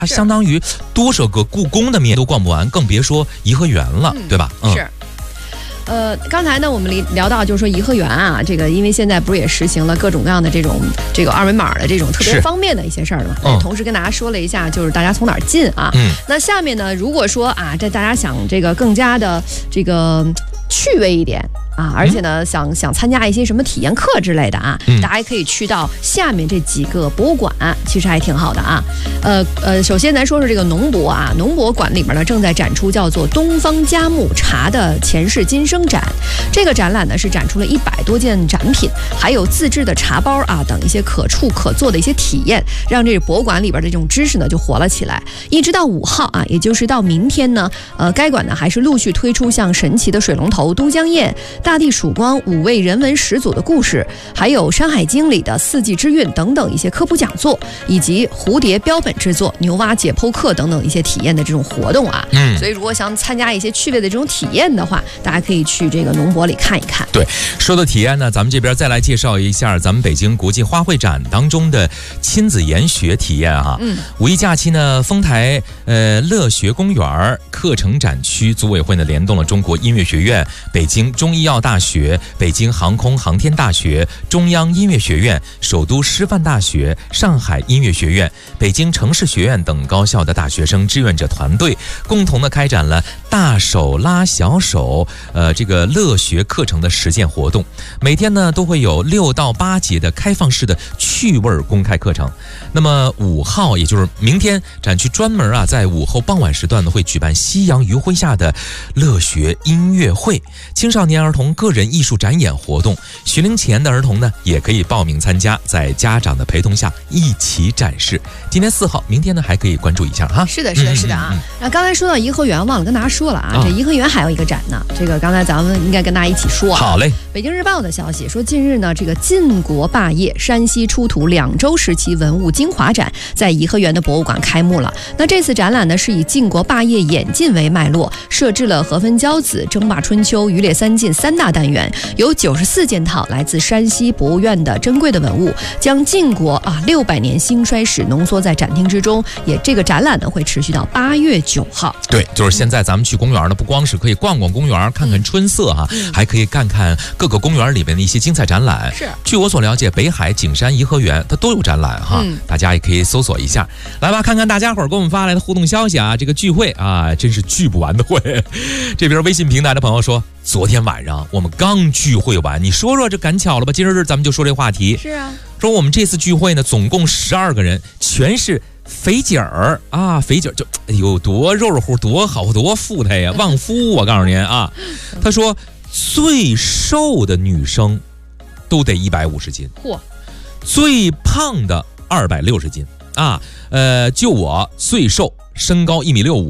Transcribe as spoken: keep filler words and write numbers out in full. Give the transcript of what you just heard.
它相当于多少个故宫的面都逛不完，更别说颐和园了， 嗯、 对吧？ 嗯，是。呃，刚才呢，我们聊到就是说颐和园啊，这个因为现在不是也实行了各种各样的这种这个二维码的这种特别方便的一些事儿嘛，嗯，同时跟大家说了一下，就是大家从哪儿进啊。嗯，那下面呢，如果说啊，这大家想这个更加的这个趣味一点。啊，而且呢，想想参加一些什么体验课之类的啊，嗯、大家也可以去到下面这几个博物馆，其实还挺好的啊。呃呃，首先咱说说这个农博啊，农博馆里面呢正在展出叫做“东方佳木茶的前世今生展”。这个展览呢是展出了一百多件展品，还有自制的茶包啊等一些可触可做的一些体验，让这个博物馆里边的这种知识呢就活了起来。一直到五号啊，也就是到明天呢，呃，该馆呢还是陆续推出像神奇的水龙头、都江堰、大地曙光、五位人文始祖的故事，还有《山海经》里的四季之韵等等一些科普讲座，以及蝴蝶标本制作、牛蛙解剖课等等一些体验的这种活动啊。嗯，所以如果想参加一些趣味的这种体验的话，大家可以去这个农博里看一看。 对，说到体验呢，咱们这边再来介绍一下咱们北京国际花卉展当中的亲子研学体验啊。嗯，五一假期呢，丰台呃乐学公园课程展区组委会呢联动了中国音乐学院、北京中医药大学、北京航空航天大学、中央音乐学院、首都师范大学、上海音乐学院、北京城市学院等高校的大学生志愿者团队，共同的开展了大手拉小手呃这个乐学课程的实践活动。每天呢都会有六到八节的开放式的趣味公开课程。那么五号也就是明天，展区专门啊在午后傍晚时段呢会举办夕阳余晖下的乐学音乐会、青少年儿童个人艺术展演活动。学龄前的儿童呢也可以报名参加，在家长的陪同下一起展示。今天四号，明天呢还可以关注一下哈。 是的，是的，是的啊。那、嗯嗯、刚才说到颐和园，忘了跟大家说了啊，啊这颐和园还有一个展呢，这个刚才咱们应该跟大家一起说、啊。 好嘞。 北京日报的消息说，近日呢，这个晋国霸业山西出土两周时期文物精华展在颐和园的博物馆开幕了。那这次展览呢，是以晋国霸业演进为脉络，设置了和分交子、争霸春秋、渔猎三晋三大单元，有九十四件套来自山西博物院的珍贵的文物，将晋国啊六百年兴衰史浓缩在展厅之中。也这个展览呢会持续到八月九号。 对，就是现在咱们去公园呢，不光是可以逛逛公园，看看春色哈、嗯，还可以看看各个公园里面的一些精彩展览。 是， 据我所了解，北海、景山、颐和园它都有展览哈、嗯，大家也可以搜索一下。来吧，看看大家伙儿给我们发来的互动消息啊，这个聚会啊，真是聚不完的会。这边微信平台的朋友说，昨天晚上我们刚聚会完，你说说这赶巧了吧？今儿咱们就说这话题。 是啊， 说我们这次聚会呢，总共十二个人，全是肥姐儿啊，肥姐儿就哎呦多肉乎，多好，多富态呀，旺夫！我告诉您啊，他说最瘦的女生都得一百五十斤，嚯，最胖的二百六十斤啊，呃，就我最瘦，身高一米六五。